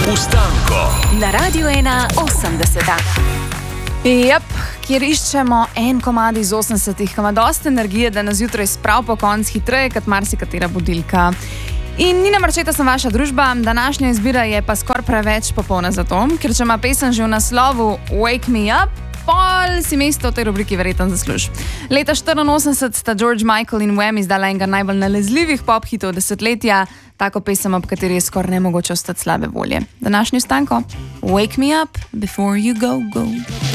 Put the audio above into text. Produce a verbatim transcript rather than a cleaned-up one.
Ustanko na Radiu ena osemdeset. Jep, kjer iščemo en komad iz osemdesetih, ki ima dosti energije, da nas zjutraj sprav po konc hitreje kot marsikatera budilka. In Nina Marčeta sem vaša družba, današnja izbira je pa skoraj preveč popolna za to, ker če ima pesem že v naslovu Wake Me Up, pol si mesto v tej rubriki verjetno zasluž. Leta štiriinosemdeset sta George Michael in Wham izdala enega najbolj nalezljivih pop hitov desetletja, tako pesem, ob kateri je skoraj nemogoče ostati slabe volje. Današnji Ustanko, Wake Me Up Before You Go Go.